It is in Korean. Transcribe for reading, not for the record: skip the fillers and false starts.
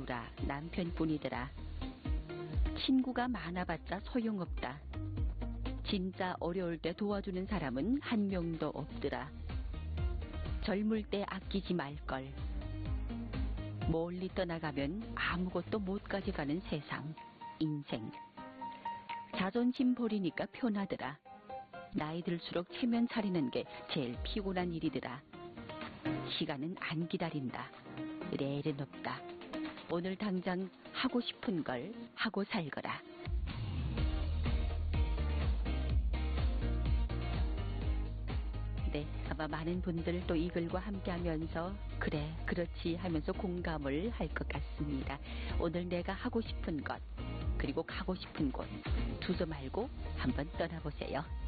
배우라 남편뿐이더라. 친구가 많아봤자 소용없다. 진짜 어려울 때 도와주는 사람은 한 명도 없더라. 젊을 때 아끼지 말걸. 멀리 떠나가면 아무것도 못 가져가는 세상, 인생. 자존심 버리니까 편하더라. 나이 들수록 체면 차리는 게 제일 피곤한 일이더라. 시간은 안 기다린다. 내일은 없다. 오늘 당장 하고 싶은 걸 하고 살거라. 네, 아마 많은 분들 또 이 글과 함께 하면서 그래, 그렇지 하면서 공감을 할 것 같습니다. 오늘 내가 하고 싶은 것, 그리고 가고 싶은 곳, 두서 말고 한번 떠나보세요.